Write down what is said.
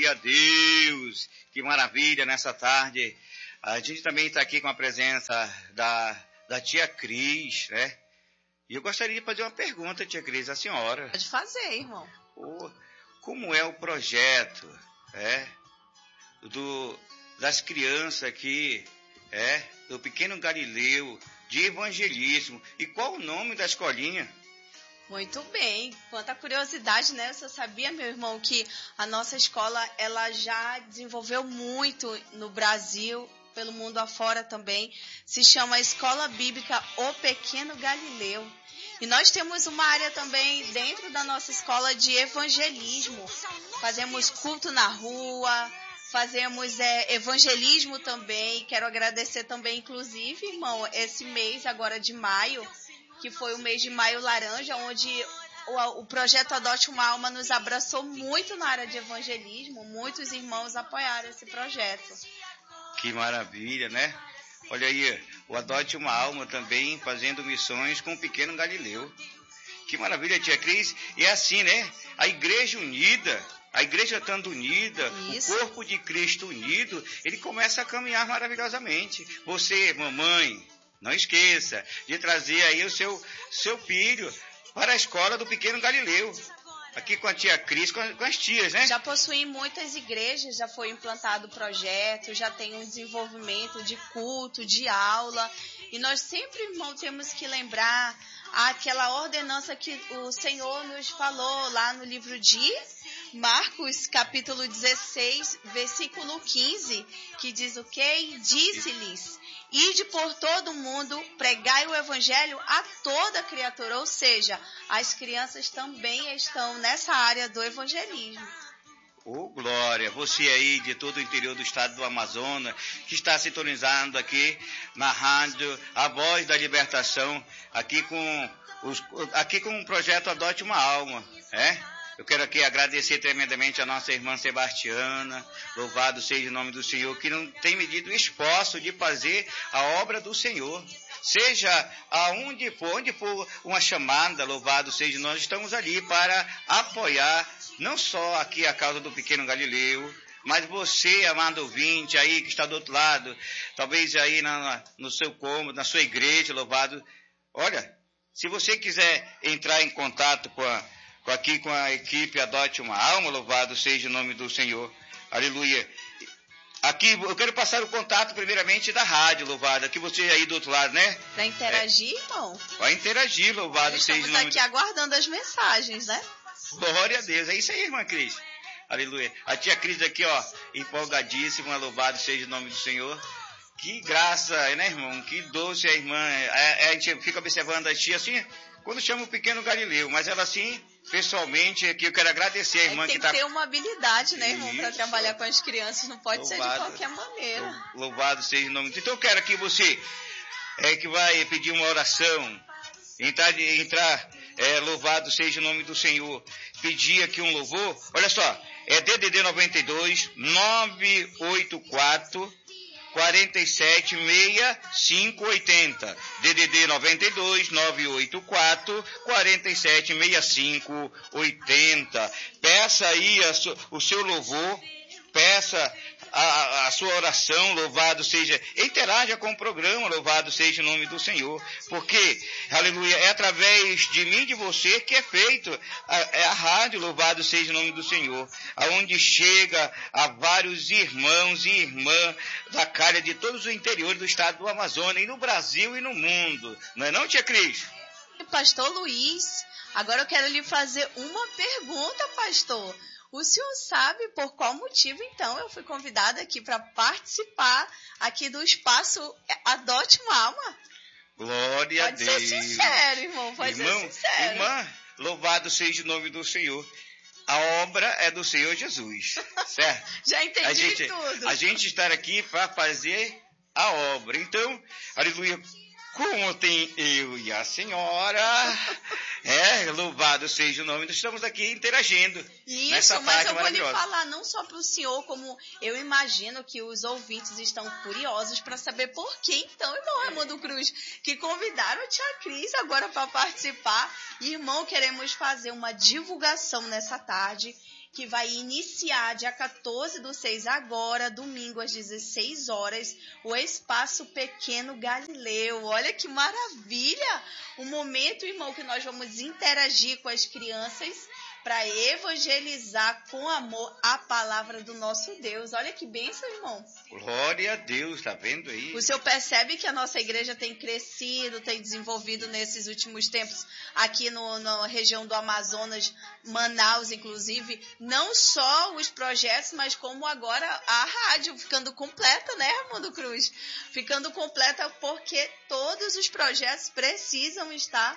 Glória a Deus! Que maravilha nessa tarde. A gente também está aqui com a presença da tia Cris, né? E eu gostaria de fazer uma pergunta, tia Cris, à senhora. Pode fazer, irmão. Como é o projeto das crianças aqui, do Pequeno Galileu, de evangelismo? E qual o nome da escolinha? Muito bem. Quanta curiosidade, né? Você sabia, meu irmão, que a nossa escola ela já desenvolveu muito no Brasil, pelo mundo afora também. Se chama Escola Bíblica O Pequeno Galileu. E nós temos uma área também dentro da nossa escola de evangelismo. Fazemos culto na rua, fazemos evangelismo também. Quero agradecer também, inclusive, irmão, esse mês agora de maio, que foi o mês de Maio Laranja, onde o projeto Adote uma Alma nos abraçou muito na área de evangelismo. Muitos irmãos apoiaram esse projeto. Que maravilha, né? Olha aí, o Adote uma Alma também fazendo missões com o Pequeno Galileu. Que maravilha, tia Cris. E é assim, né? A igreja unida, a igreja estando unida, isso. O corpo de Cristo unido, ele começa a caminhar maravilhosamente. Você, mamãe, não esqueça de trazer aí o seu filho para a escola do Pequeno Galileu. Aqui com a tia Cris, com as tias, né? Já possuem muitas igrejas, já foi implantado o projeto, já tem um desenvolvimento de culto, de aula. E nós sempre, irmão, temos que lembrar aquela ordenança que o Senhor nos falou lá no livro de Marcos, capítulo 16, versículo 15, que diz o quê? Disse-lhes: ide por todo o mundo, pregai o evangelho a toda criatura. Ou seja, as crianças também estão nessa área do evangelismo. Glória! Você aí de todo o interior do estado do Amazonas, que está sintonizando aqui na rádio A Voz da Libertação, aqui com o projeto Adote uma Alma, Eu quero aqui agradecer tremendamente a nossa irmã Sebastiana, louvado seja o nome do Senhor, que não tem medido o esforço de fazer a obra do Senhor. Seja onde for uma chamada, louvado seja, nós estamos ali para apoiar, não só aqui a causa do Pequeno Galileu, mas você, amado ouvinte, aí que está do outro lado, talvez aí no seu cômodo, na sua igreja, louvado. Olha, se você quiser entrar em contato com a equipe Adote uma Alma, louvado seja o nome do Senhor, aleluia. Aqui eu quero passar o contato primeiramente da rádio, louvado, aqui você aí do outro lado, né? Para interagir, irmão? Vai interagir, louvado seja o nome. Estamos aqui aguardando as mensagens, né? Glória a Deus, é isso aí, irmã Cris, aleluia. A tia Cris aqui, ó, empolgadíssima, louvado seja o nome do Senhor. Que graça, né, irmão? Que doce a irmã. A gente fica observando a tia assim, quando chama o Pequeno Galileu, mas ela assim, pessoalmente, aqui eu quero agradecer a irmã que está... Tem que ter uma habilidade, né, irmão, para trabalhar com as crianças, não pode ser de qualquer maneira. Louvado seja o nome de Deus. Então eu quero que você, que vai pedir uma oração, entrar louvado seja o nome do Senhor, pedir aqui um louvor, olha só, é DDD 92 984 47 6580, DDD 92 984 47 6580. Peça aí o seu louvor, peça a sua oração, louvado seja, interaja com o programa, louvado seja o nome do Senhor, porque, aleluia, é através de mim e de você que é feito a rádio, louvado seja o nome do Senhor, aonde chega a vários irmãos e irmãs da calha de todos os interiores do estado do Amazonas, e no Brasil e no mundo, não é não, tia Cris? Pastor Luiz, agora eu quero lhe fazer uma pergunta, pastor. O senhor sabe por qual motivo, então, eu fui convidada aqui para participar aqui do espaço Adote uma Alma? Glória a Deus. Pode ser sincero, irmão, pode ser sincero. Irmã, louvado seja o nome do Senhor. A obra é do Senhor Jesus, certo? Já entendi tudo. A gente está aqui para fazer a obra. Então, aleluia, como tem eu e a senhora, louvado seja o nome, nós estamos aqui interagindo. Isso, mas eu vou lhe falar não só para o senhor, como eu imagino que os ouvintes estão curiosos para saber por que então, irmão Raimundo Cruz, que convidaram a tia Cris agora para participar. E, irmão, queremos fazer uma divulgação nessa tarde que vai iniciar dia 14/6 agora, domingo às 16 horas, o Espaço Pequeno Galileu. Olha que maravilha! Um momento, irmão, que nós vamos interagir com as crianças para evangelizar com amor a palavra do nosso Deus. Olha que bênção, irmão. Glória a Deus, tá vendo aí? O senhor percebe que a nossa igreja tem crescido, tem desenvolvido nesses últimos tempos, aqui na região do Amazonas, Manaus, inclusive, não só os projetos, mas como agora a rádio, ficando completa, né, Armando Cruz? Ficando completa porque todos os projetos precisam estar